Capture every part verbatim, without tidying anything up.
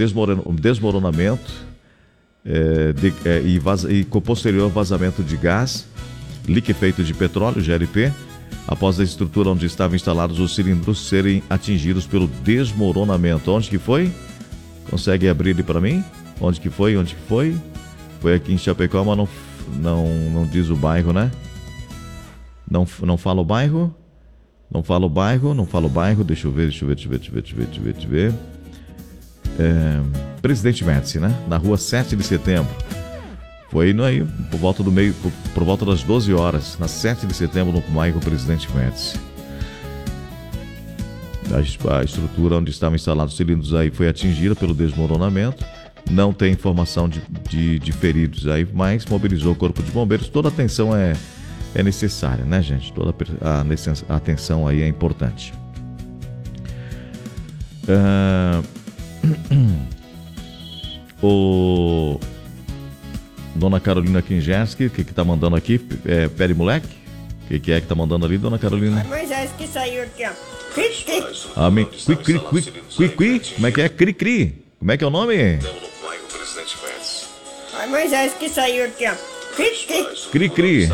desmoron, desmoronamento é, de, é, e, vaz, e com posterior vazamento de gás liquefeito de petróleo, G L P, após a estrutura onde estavam instalados os cilindros serem atingidos pelo desmoronamento. Onde que foi? Consegue abrir ele para mim? Onde que foi? Onde que foi? Foi aqui em Chapecó, mas não, não, não diz o bairro, né? Não, não fala o bairro? Não fala o bairro, não fala o bairro. Deixa eu ver, deixa eu ver, deixa eu ver, deixa eu ver, deixa eu ver, deixa eu ver, deixa eu ver. É, Presidente Médici, né? Na rua sete de setembro. Foi indo aí por volta do meio, por, por volta das doze horas, na sete de setembro, no bairro Presidente Médici. A, a estrutura onde estavam instalados os cilindros aí foi atingida pelo desmoronamento. Não tem informação de, de, de feridos aí, mas mobilizou o Corpo de Bombeiros. Toda a atenção é, é necessária, né, gente? Toda a, a atenção aí é importante. Uh, o Dona Carolina Kinjerski, o que que tá mandando aqui? É, Pere Moleque? O que, que é que tá mandando ali, Dona Carolina? Mas acho que saiu aqui, ó. Cri, cri. Amém. Cri, cri, cri, cri, cri. Como é que é? Cri, cri. Como é que é o nome? Mas acho que saiu aqui, ó. Cri, cri. Cri, cri.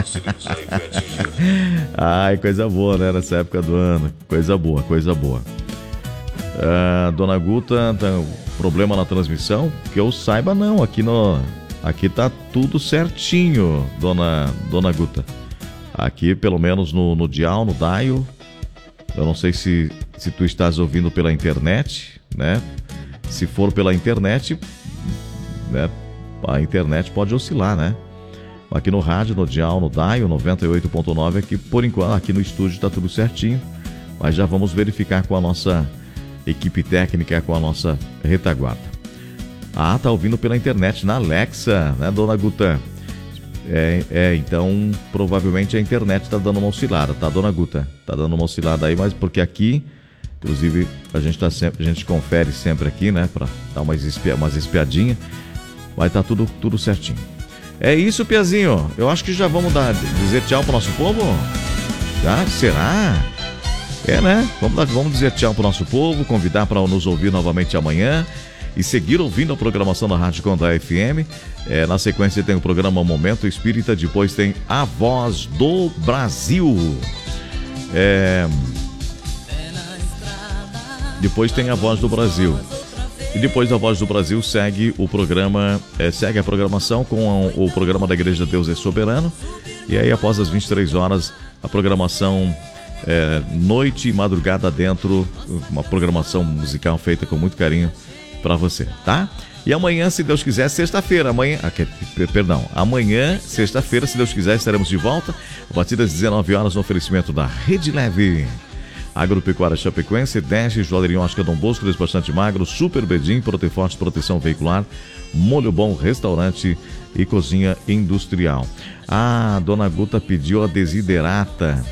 Ai, coisa boa, né? Nessa época do ano. Coisa boa, coisa boa. Ah, Dona Guta, tá problema na transmissão? Que eu saiba, não. Aqui no... Aqui tá tudo certinho, dona, dona Guta. Aqui, pelo menos no, no dial, no dial. Eu não sei se, se tu estás ouvindo pela internet, né? Se for pela internet, né? A internet pode oscilar, né? Aqui no rádio, no dial, no dial, noventa e oito ponto nove, aqui por enquanto, aqui no estúdio tá tudo certinho. Mas já vamos verificar com a nossa equipe técnica, com a nossa retaguarda. Ah, tá ouvindo pela internet, na Alexa, né, Dona Guta? É, é, então, provavelmente a internet tá dando uma oscilada, tá, Dona Guta? Tá dando uma oscilada aí, mas porque aqui, inclusive, a gente tá sempre, a gente confere sempre aqui, né, pra dar umas, espia, umas espiadinhas, mas tá tudo, tudo certinho. É isso, Piazinho, eu acho que já vamos dar, dizer tchau pro nosso povo? Já? Será? É, né? Vamos, dar, vamos dizer tchau pro nosso povo, convidar para nos ouvir novamente amanhã e seguir ouvindo a programação da Rádio Condá F M. É, na sequência tem o programa Momento Espírita, depois tem A Voz do Brasil. É... Depois tem A Voz do Brasil. E depois da Voz do Brasil segue o programa, é, segue a programação com o, o programa da Igreja Deus é Soberano. E aí após as vinte e três horas, a programação é, Noite e Madrugada Dentro, uma programação musical feita com muito carinho para você, tá? E amanhã, se Deus quiser, sexta-feira, amanhã, aqui, perdão, amanhã, sexta-feira, se Deus quiser, estaremos de volta a partir das dezenove horas no oferecimento da Rede Leve, Agropecuária Chapecoense, Dege, Joalheria Ótica Dom Bosco, Despachante Magro, Super Bedim, Proteforte Proteção Veicular, Molho Bom, Restaurante e Cozinha Industrial. Ah, a Dona Guta pediu a desiderata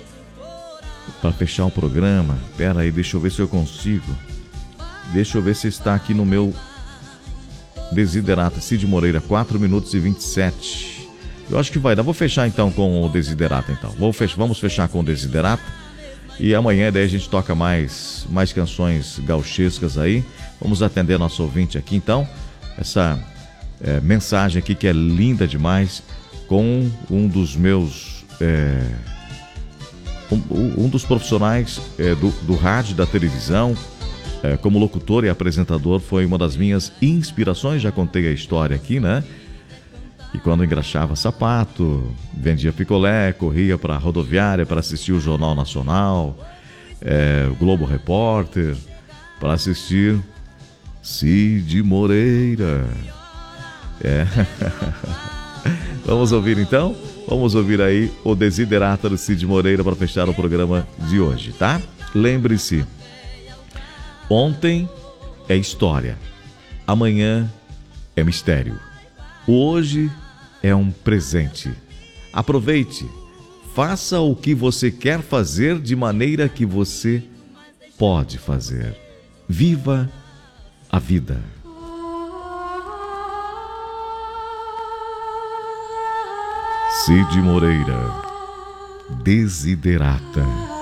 para fechar o programa. Pera aí, deixa eu ver se eu consigo. Deixa eu ver se está aqui no meu desiderata. Cid Moreira, quatro minutos e vinte e sete. Eu acho que vai dar. Vou fechar então com o desiderata então. Vou fech... Vamos fechar com o desiderata. E amanhã daí a gente toca mais, mais canções gauchescas aí. Vamos atender nosso ouvinte aqui então. Essa é, mensagem aqui que é linda demais. Com um dos meus... É, um, um dos profissionais é, do, do rádio, da televisão. É, como locutor e apresentador, foi uma das minhas inspirações. Já contei a história aqui, né? E quando engraxava sapato, vendia picolé, corria para a rodoviária para assistir o Jornal Nacional, é, o Globo Repórter, para assistir Cid Moreira. É. Vamos ouvir então? Vamos ouvir aí o desiderata do Cid Moreira para fechar o programa de hoje, tá? Lembre-se, ontem é história, amanhã é mistério, hoje é um presente. Aproveite, faça o que você quer fazer de maneira que você pode fazer. Viva a vida. Cid Moreira, desiderata.